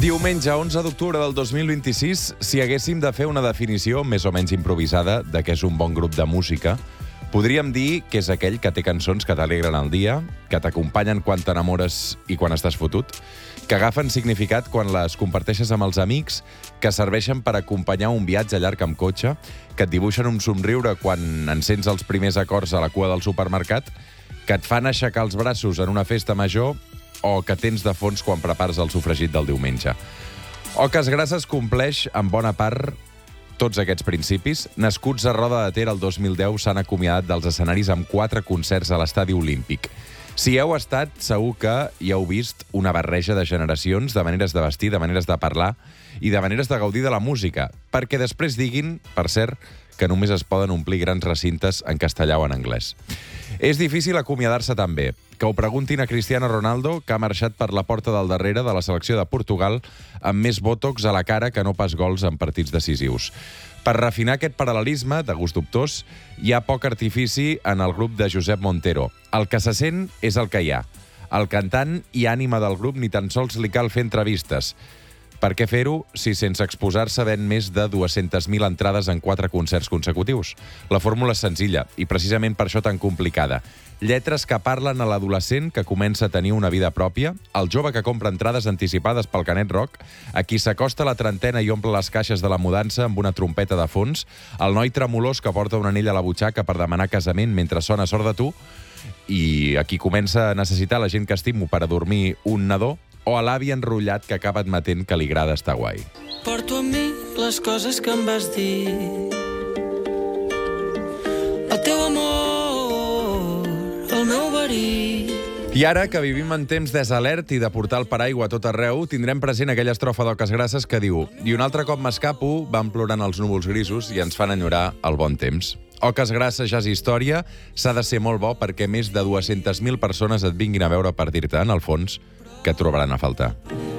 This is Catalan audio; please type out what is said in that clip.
Diumenge 11 d'octubre del 2026, si haguéssim de fer una definició més o menys improvisada de què és un bon grup de música, podríem dir que és aquell que té cançons que t'alegren el dia, que t'acompanyen quan t'enamores i quan estàs fotut, que agafen significat quan les comparteixes amb els amics, que serveixen per acompanyar un viatge llarg amb cotxe, que et dibuixen un somriure quan encens els primers acords a la cua del supermercat, que et fan aixecar els braços en una festa major o que tens de fons quan prepares el sofregit del diumenge. Oques Grasses compleix, en bona part, tots aquests principis. Nascuts a Roda de Ter el 2010, s'han acomiadat dels escenaris amb 4 concerts a l'Estadi Olímpic. Si heu estat, segur que hi heu vist una barreja de generacions, de maneres de vestir, de maneres de parlar i de maneres de gaudir de la música, perquè després diguin, per cert, que només es poden omplir grans recintes en castellà o en anglès. És difícil acomiadar-se també. Que ho preguntin a Cristiano Ronaldo, que ha marxat per la porta del darrere de la selecció de Portugal amb més bòtox a la cara que no pas gols en partits decisius. Per refinar aquest paral·lelisme, de gust dubtós, hi ha poc artifici en el grup de Josep Montero. El que se sent és el que hi ha. El cantant i ànima del grup ni tan sols li cal fer entrevistes. Per què fer-ho si sense exposar-se ven més de 200.000 entrades en 4 concerts consecutius? La fórmula és senzilla i precisament per això tan complicada. Lletres que parlen a l'adolescent que comença a tenir una vida pròpia, al jove que compra entrades anticipades pel Canet Rock, a qui s'acosta a la trentena i omple les caixes de la mudança amb una trompeta de fons, al noi tremolós que porta un anell a la butxaca per demanar casament mentre sona Sort de tu, i a qui comença a necessitar la gent que estimo per a dormir un nadó, o a l'avi enrotllat que acaba admetent que li agrada estar guai. Porto a mi les coses que em vas dir. El teu amor, el meu verí. I ara, que vivim en temps desalert i de portar el paraigua a tot arreu, tindrem present aquella estrofa d'Oques Grasses que diu: i un altre cop m'escapo, van plorant els núvols grisos i ens fan enyorar el bon temps. Oques Grasses ja és història, s'ha de ser molt bo perquè més de 200.000 persones et vinguin a veure per dir-te, en el fons, que et trobaran a faltar.